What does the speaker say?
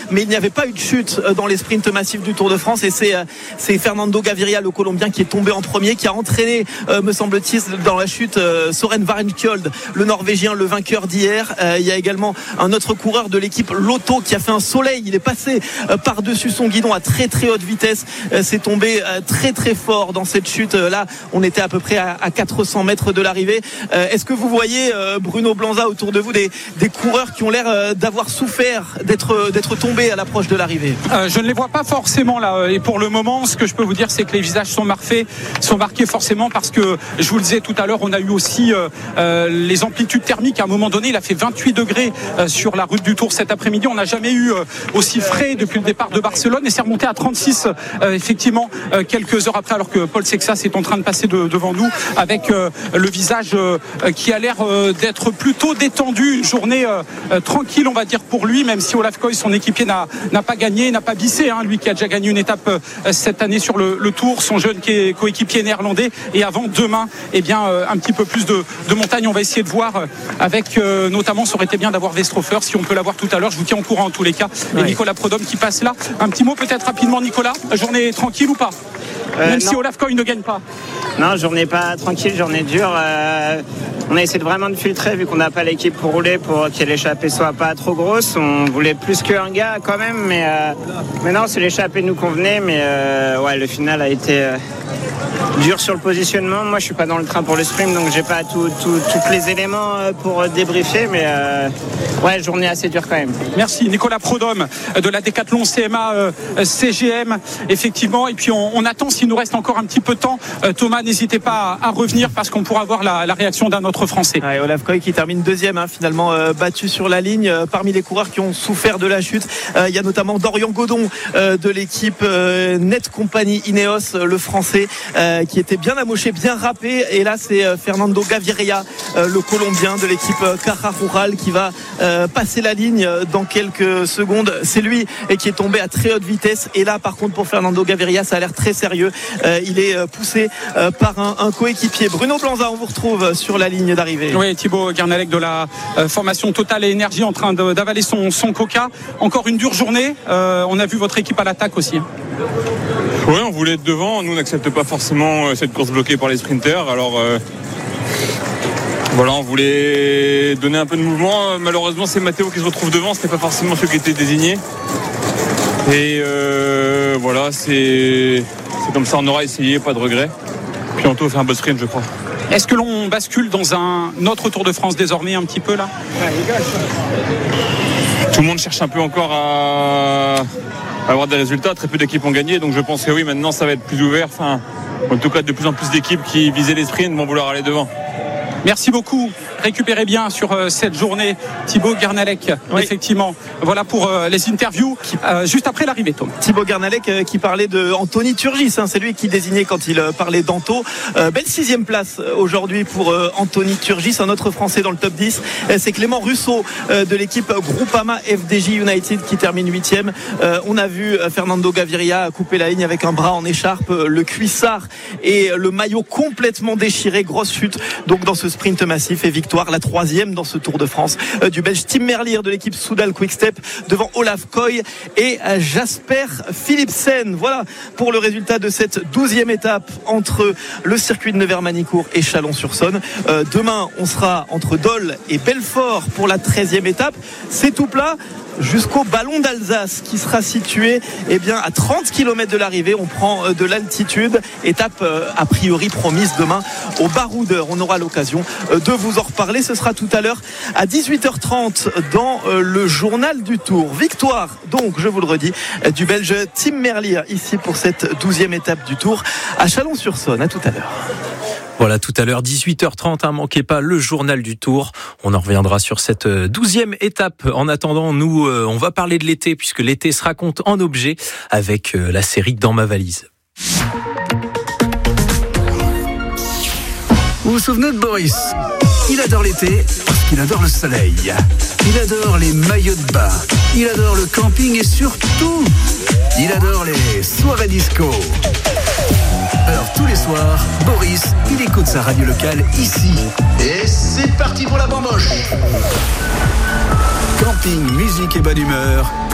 mais il n'y avait pas eu de chute dans les sprints massifs du Tour de France, et c'est Fernando Gaviria, le Colombien, qui est tombé en premier, qui a entraîné, me semble-t-il, dans la chute Søren Varnkjold, le Norvégien, le vainqueur d'hier. Il y a également un autre coureur de l'équipe Lotto qui a fait un soleil, il est passé par-dessus son guidon à très très haute vitesse, c'est tombé très très fort dans cette chute. Là on était à peu près à 400 mètres de l'arrivée. Est-ce que vous voyez, Bruno Blanza, autour de vous des coureurs qui ont l'air d'avoir souffert d'être tombés à l'approche de l'arrivée? Je ne les vois pas forcément là, et pour le moment ce que je peux vous dire, c'est que les visages sont marqués forcément, parce que je vous le disais tout à l'heure, on a eu aussi les amplitudes thermiques. À un moment donné, il a fait 28 degrés sur la route du Tour cet après-midi. On n'a jamais eu aussi frais depuis le départ de Barcelone, et c'est remonté à 36 effectivement quelques heures après, alors que Paul Sexas est en train de passer devant nous avec le visage qui a l'air d'être plutôt détendu. Une journée tranquille, on va dire, pour lui, même si Olaf Koy, son équipier, n'a pas gagné, n'a pas bissé, lui qui a déjà gagné une étape cette année sur le Tour, son jeune coéquipier néerlandais. Et avant demain, un petit peu plus de montagne. On va essayer de voir avec notamment, ça aurait été bien d'avoir Westrofer, si on peut l'avoir tout à l'heure. Je vous tiens au courant en tous les cas. Et Nicolas Prodhomme qui passe là. Un petit mot peut-être rapidement, Nicolas. Journée tranquille ou pas? Même si Olaf Koy ne gagne pas. Non, journée pas tranquille, journée dure. On a essayé vraiment de filtrer, vu qu'on n'a pas l'équipe pour rouler, pour que l'échappée soit pas trop grosse. On voulait plus qu'un gars quand même, mais non, c'est l'échappée nous convenait, mais le final a été dur sur le positionnement. Moi, je suis pas dans le train pour le sprint, donc j'ai pas tous les éléments pour débriefer, mais journée assez dure quand même. Merci Nicolas Prodhomme de la Décathlon CMA CGM, effectivement. Et puis on attend, s'il nous reste encore un petit peu de temps, Thomas, n'hésitez pas à revenir, parce qu'on pourra voir la réaction d'un autre Français. Olaf Koy qui termine deuxième, finalement battu sur la ligne. Parmi les coureurs qui ont souffert de la chute, il y a notamment Dorian Godon de l'équipe Net Company Ineos, le Français, qui était bien amoché, bien râpé. Et là c'est Fernando Gaviria, le Colombien de l'équipe Caja Rural, qui va passer la ligne dans quelques secondes. C'est lui qui est tombé à très haute vitesse, et là par contre pour Fernando Gaviria, ça a l'air très sérieux. Il est poussé par un coéquipier. Bruno Blanza, on vous retrouve sur la ligne d'arrivée. Oui, Thibaut Garnalec de la formation Total et Énergie, en train d'avaler son coca. Encore une dure journée. On a vu votre équipe à l'attaque aussi. Oui, on voulait être devant. Nous, on n'accepte pas forcément cette course bloquée par les sprinters. Alors on voulait donner un peu de mouvement. Malheureusement, c'est Matteo qui se retrouve devant. Ce n'était pas forcément ceux qui étaient désignés. Et c'est comme ça, on aura essayé, pas de regret. Puis Anto fait un beau sprint, je crois. Est-ce que l'on bascule dans un autre Tour de France désormais, un petit peu là? Tout le monde cherche un peu encore à avoir des résultats. Très peu d'équipes ont gagné, donc je pense que oui, maintenant ça va être plus ouvert. En tout cas, de plus en plus d'équipes qui visaient les sprints vont vouloir aller devant. Merci beaucoup. Récupérez bien sur cette journée, Thibaut Garnalec. Oui. Effectivement. Voilà pour les interviews juste après l'arrivée, Tom. Thibaut Garnalec qui parlait de Anthony Turgis, c'est lui qui désignait quand il parlait d'Anto. Belle 6e place aujourd'hui pour Anthony Turgis, un autre Français dans le top 10. C'est Clément Russo de l'équipe Groupama FDJ United qui termine 8e. On a vu Fernando Gaviria couper la ligne avec un bras en écharpe, le cuissard et le maillot complètement déchiré. Grosse chute donc dans ce sprint massif, et victoire, la 3e dans ce Tour de France du Belge Tim Merlier de l'équipe Soudal Quickstep devant Olaf Koy et Jasper Philipsen. Voilà pour le résultat de cette 12e étape entre le circuit de Nevers-Manicourt et Chalon-sur-Saône. Demain, on sera entre Dole et Belfort pour la 13e étape. C'est tout plat jusqu'au Ballon d'Alsace qui sera situé à 30 km de l'arrivée. On prend de l'altitude, étape a priori promise demain au Baroudeur. On aura l'occasion de vous en reparler. Ce sera tout à l'heure à 18h30 dans le journal du Tour. Victoire donc, je vous le redis, du Belge Tim Merlier ici pour cette 12e étape du Tour à Chalon-sur-Saône. À tout à l'heure. Voilà, tout à l'heure, 18h30, manquez pas le journal du Tour. On en reviendra sur cette 12e étape. En attendant, nous, on va parler de l'été, puisque l'été se raconte en objet avec la série Dans ma valise. Vous vous souvenez de Boris ? Il adore l'été parce qu'il adore le soleil. Il adore les maillots de bain. Il adore le camping et surtout, il adore les soirées disco. Alors tous les soirs, Boris, il écoute sa radio locale ici. Et c'est parti pour la bamboche. Camping, musique et bonne humeur.